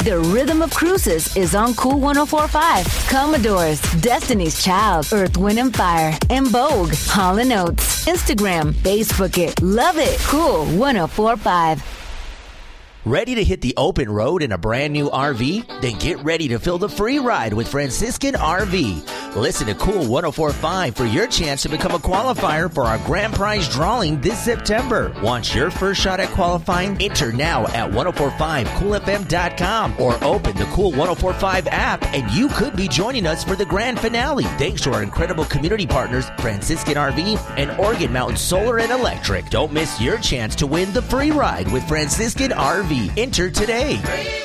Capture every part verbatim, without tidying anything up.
The rhythm of cruises is on Cool one oh four point five. Commodores, Destiny's Child, Earth, Wind and Fire, and Vogue, Hall and Oates. Instagram, Facebook it, love it. Cool one oh four point five. Ready to hit the open road in a brand new R V? Then get ready to fill the free ride with Franciscan R V. Listen to Cool one oh four point five for your chance to become a qualifier for our grand prize drawing this September. Want your first shot at qualifying? Enter now at ten forty-five cool f m dot com or open the Cool ten forty-five app and you could be joining us for the grand finale. Thanks to our incredible community partners, Franciscan R V and Oregon Mountain Solar and Electric. Don't miss your chance to win the free ride with Franciscan R V. Enter today.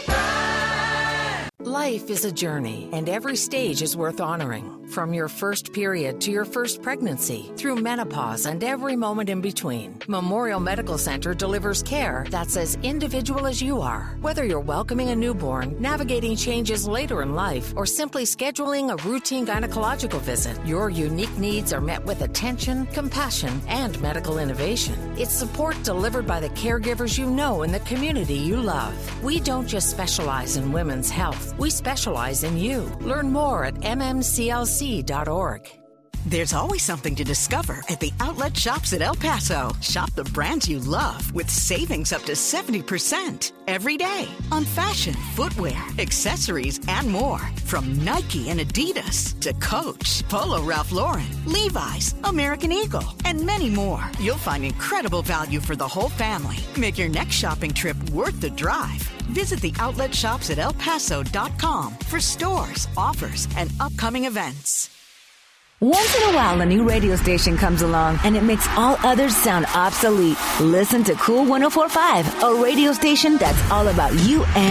Life is a journey, and every stage is worth honoring. From your first period to your first pregnancy, through menopause and every moment in between, Memorial Medical Center delivers care that's as individual as you are. Whether you're welcoming a newborn, navigating changes later in life, or simply scheduling a routine gynecological visit, your unique needs are met with attention, compassion, and medical innovation. It's support delivered by the caregivers you know and the community you love. We don't just specialize in women's health. We specialize in you. Learn more at m m c l c dot org. There's always something to discover at the outlet shops at El Paso. Shop the brands you love with savings up to seventy percent every day on fashion, footwear, accessories, and more. From Nike and Adidas to Coach, Polo Ralph Lauren, Levi's, American Eagle, and many more. You'll find incredible value for the whole family. Make your next shopping trip worth the drive. Visit the outlet shops at el paso dot com for stores, offers, and upcoming events. Once in a while, a new radio station comes along and it makes all others sound obsolete. Listen to Cool one oh four point five, a radio station that's all about you and